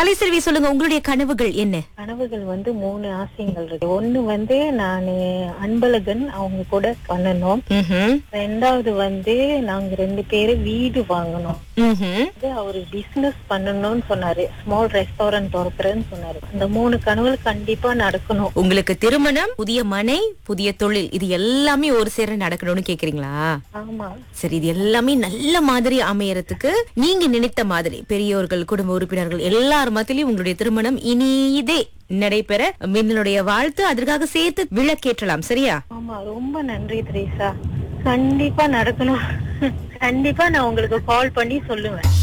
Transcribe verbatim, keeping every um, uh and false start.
கலைசெல்வி, சொல்லுங்க, உங்களுடைய கனவுகள் என்ன? கனவுகள் வந்து மூணு ஆசைகள் இருக்கு. ஒண்ணு வந்து நானு அன்பழகன் அவங்க கூட பண்ணணும். ம்ஹும். ரெண்டாவது வந்து நாங்க ரெண்டு பேரும் வீடு வாங்கணும். ம்ஹும். வந்து அவரு பிசினஸ் பண்ணணும்னு சொன்னாரு. ஸ்மால் ரெஸ்டாரண்ட் திறக்கிறேன்னு சொன்னாரு. அந்த மூணு கனவுகள் கண்டிப்பா நடக்கணும். உங்களுக்கு திருமணம், புதிய மனை, புதிய தொழில், இது எல்லாமே ஒரு சேர நடக்கணும்னு கேக்குறீங்களா? ஆமா. சரி, இது எல்லாமே நல்ல மாதிரி அமையறதுக்கு நீங்க நினைத்த மாதிரி பெரியோர்கள், குடும்ப உறுப்பினர்கள் எல்லார் மத்தியிலும் உங்களுடைய திருமணம் இனிதே நடைபெற மின்னலுடைய வாழ்த்து. அதற்காக சேர்த்து விளக்கேற்றலாம். சரியா? ஆமா, ரொம்ப நன்றி திரேசா. கண்டிப்பா நடக்கணும். கண்டிப்பா நான் உங்களுக்கு கால் பண்ணி சொல்லுவேன்.